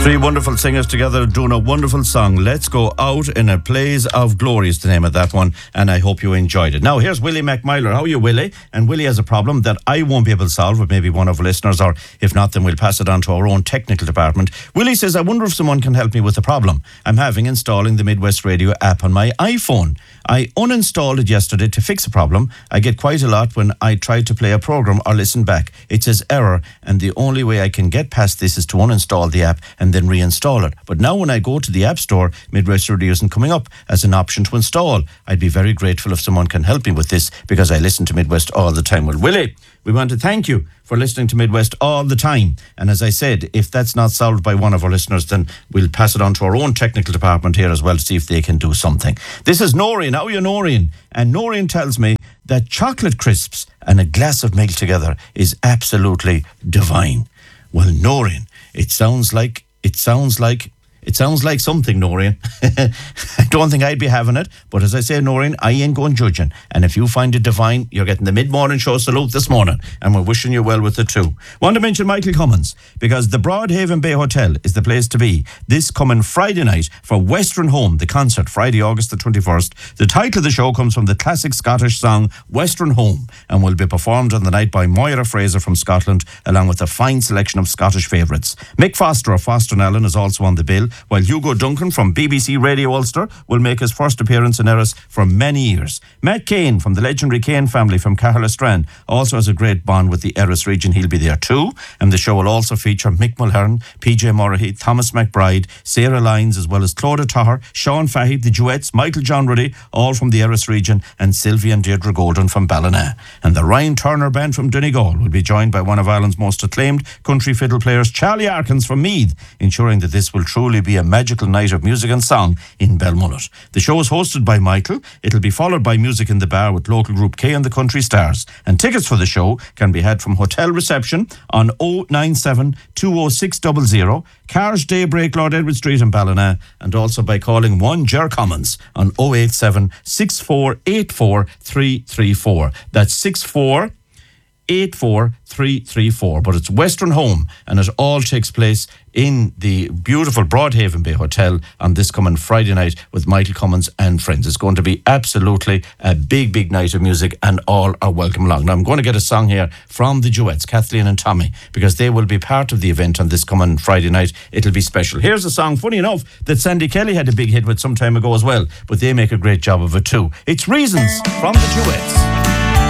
Three wonderful singers together doing a wonderful song. Let's Go Out in a Blaze of Glory is the name of that one, and I hope you enjoyed it. Now, here's Willie McMyler. How are you, Willie? And Willie has a problem that I won't be able to solve with maybe one of our listeners, or if not, then we'll pass it on to our own technical department. Willie says, I wonder if someone can help me with the problem I'm having installing the Midwest Radio app on my iPhone. I uninstalled it yesterday to fix a problem. I get quite a lot when I try to play a program or listen back. It says error, and the only way I can get past this is to uninstall the app and then reinstall it. But now when I go to the App Store, Midwest Radio isn't coming up as an option to install. I'd be very grateful if someone can help me with this, because I listen to Midwest all the time. Well, Willie, we want to thank you for listening to Midwest all the time. And as I said, if that's not solved by one of our listeners, then we'll pass it on to our own technical department here as well to see if they can do something. This is Noreen. How are you, Noreen? And Noreen tells me that chocolate crisps and a glass of milk together is absolutely divine. Well, Noreen, it sounds like something, Noreen. I don't think I'd be having it, but as I say, Noreen, I ain't going judging. And if you find it divine, you're getting the mid-morning show salute this morning, and we're wishing you well with it too. Want to mention Michael Cummins, because the Broadhaven Bay Hotel is the place to be this coming Friday night for Western Home, the concert, Friday, August the 21st. The title of the show comes from the classic Scottish song Western Home, and will be performed on the night by Moira Fraser from Scotland, along with a fine selection of Scottish favourites. Mick Foster of Foster & Allen is also on the bill, while Hugo Duncan from BBC Radio Ulster will make his first appearance in Erris for many years. Matt Kane from the legendary Kane family from Carlastrand also has a great bond with the Erris region. He'll be there too. And the show will also feature Mick Mulhern, PJ Murray, Thomas McBride, Sarah Lyons, as well as Clodagh Tahar, Sean Fahey, the Duets, Michael John Ruddy, all from the Erris region, and Sylvia and Deirdre Golden from Ballina. And the Ryan Turner Band from Donegal will be joined by one of Ireland's most acclaimed country fiddle players, Charlie Arkins from Meath, ensuring that this will truly be a magical night of music and song in Belmullet. The show is hosted by Michael. It'll be followed by Music in the Bar with local group K and the Country Stars. And tickets for the show can be had from Hotel Reception on 097 206 00, Cars Daybreak, Lord Edward Street in Ballina, and also by calling 1 Ger Commons on 087 6484 334. That's 6484 334. But it's Western Home, and it all takes place in the beautiful Broadhaven Bay Hotel on this coming Friday night with Michael Cummins and friends. It's going to be absolutely a big, big night of music, and all are welcome along. Now, I'm going to get a song here from the Duets, Kathleen and Tommy, because they will be part of the event on this coming Friday night. It'll be special. Here's a song, funny enough, that Sandy Kelly had a big hit with some time ago as well, but they make a great job of it too. It's Reasons from the Duets.